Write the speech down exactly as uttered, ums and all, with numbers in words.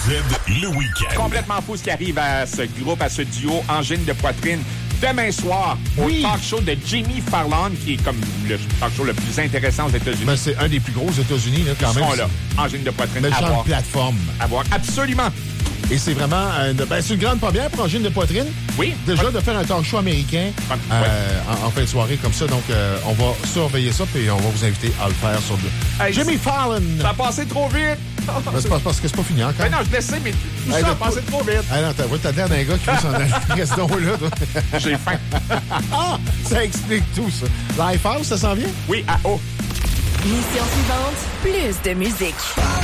le week-end. Complètement fou ce qui arrive à ce groupe, à ce duo Angine de poitrine. Demain soir, oui. au talk show de Jimmy Fallon, qui est comme le talk show le plus intéressant aux États-Unis. Ben, c'est un des plus gros aux États-Unis, là, quand Ils même. sont là. Angine de poitrine. Méchante à voir. plateforme. À voir. Absolument. Et c'est vraiment une, ben, c'est une grande première pour Angine de poitrine. Oui. Déjà, de faire un talk show américain Ouais. euh, en, en fin de soirée comme ça. Donc, euh, on va surveiller ça et on va vous inviter à le faire sur le... Hey, Jimmy Fallon! Ça a passé trop vite. Ben, c'est pas parce que c'est pas fini encore. Ben non, je le sais, mais tout Hey, ça a le- passé trop vite. Ah non, t'as t'as l'air d'un gars qui veut s'en aller. Reste donc là, toi. J'ai faim. Ah! Ça explique tout, ça. Live House, ça s'en vient? Oui, à haut. Mission suivante, plus de musique.